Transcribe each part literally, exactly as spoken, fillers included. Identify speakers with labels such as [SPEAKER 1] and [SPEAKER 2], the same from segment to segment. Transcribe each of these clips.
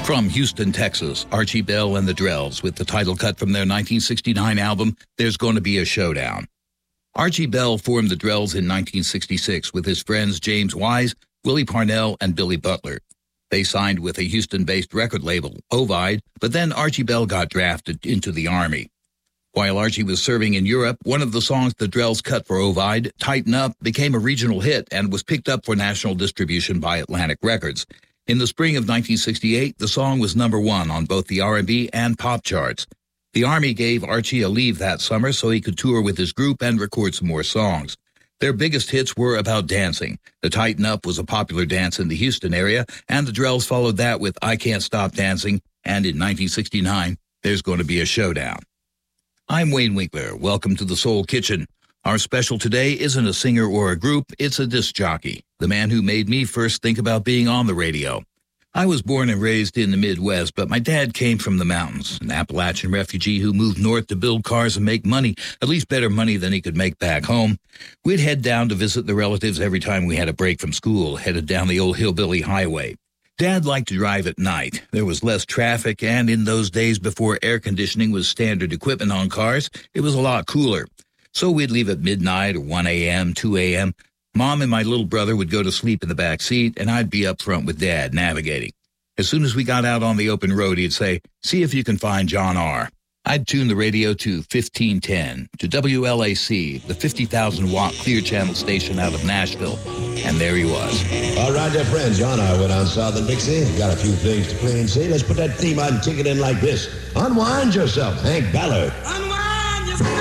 [SPEAKER 1] From Houston, Texas, Archie Bell and the Drells with the title cut from their nineteen sixty-nine album, There's Gonna Be a Showdown. Archie Bell formed the Drells in nineteen sixty-six with his friends James Wise, Willie Parnell, and Billy Butler. They signed with a Houston-based record label, Ovid, but then Archie Bell got drafted into the Army. While Archie was serving in Europe, one of the songs the Drells cut for Ovid, Tighten Up, became a regional hit and was picked up for national distribution by Atlantic Records. In the spring of nineteen sixty-eight, the song was number one on both the R and B and pop charts. The Army gave Archie a leave that summer so he could tour with his group and record some more songs. Their biggest hits were about dancing. The Tighten Up was a popular dance in the Houston area, and the Drells followed that with I Can't Stop Dancing, and in nineteen sixty-nine, There's Gonna Be a Showdown. I'm Wayne Winkler. Welcome to the Soul Kitchen. Our special today isn't a singer or a group, it's a disc jockey, the man who made me first think about being on the radio. I was born and raised in the Midwest, but my dad came from the mountains, an Appalachian refugee who moved north to build cars and make money, at least better money than he could make back home. We'd head down to visit the relatives every time we had a break from school, headed down the old hillbilly highway. Dad liked to drive at night. There was less traffic, and in those days before air conditioning was standard equipment on cars, it was a lot cooler. So we'd leave at midnight or one a.m., two a.m. Mom and my little brother would go to sleep in the back seat, and I'd be up front with Dad navigating. As soon as we got out on the open road, he'd say, "See if you can find John R." I'd tune the radio to fifteen ten, to W L A C, the fifty thousand watt clear channel station out of Nashville. And there he was.
[SPEAKER 2] All right, there, friends. John R. went on Southern Dixie. Got a few things to play and say. Let's put that theme on and kick it in like this. Unwind yourself, Hank Ballard.
[SPEAKER 3] Unwind yourself.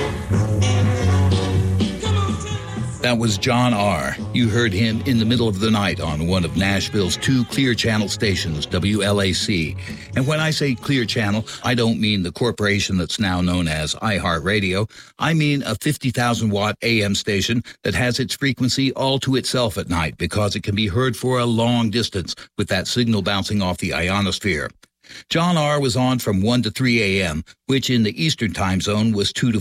[SPEAKER 1] That was John R. You heard him in the middle of the night on one of Nashville's two clear channel stations, W L A C. And when I say clear channel, I don't mean the corporation that's now known as iHeartRadio. I mean a fifty thousand watt A M station that has its frequency all to itself at night because it can be heard for a long distance with that signal bouncing off the ionosphere. John R. was on from one to three a.m., which in the Eastern time zone was two to